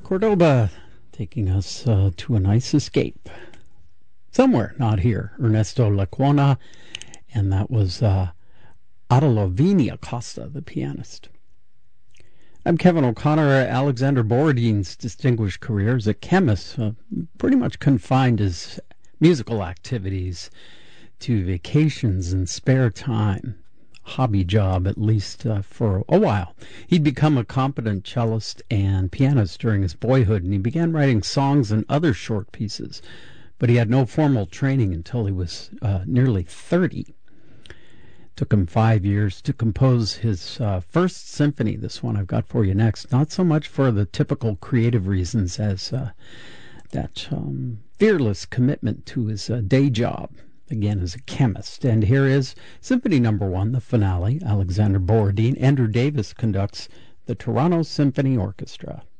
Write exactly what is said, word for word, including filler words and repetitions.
Cordoba taking us uh, to a nice escape. Somewhere, not here. Ernesto Lecuona, and that was uh, Adelavini Acosta, the pianist. I'm Kevin O'Connor. Alexander Borodin's distinguished career as a chemist uh, pretty much confined his musical activities to vacations and spare time. Hobby job, at least uh, for a while. He'd become a competent cellist and pianist during his boyhood, and he began writing songs and other short pieces, but he had no formal training until he was uh, nearly thirty. Took him five years to compose his uh, first symphony, this one I've got for you next, not so much for the typical creative reasons as uh, that um, fearless commitment to his uh, day job, again as a chemist. And here is Symphony Number One, the finale. Alexander Borodin. Andrew Davis conducts the Toronto Symphony Orchestra.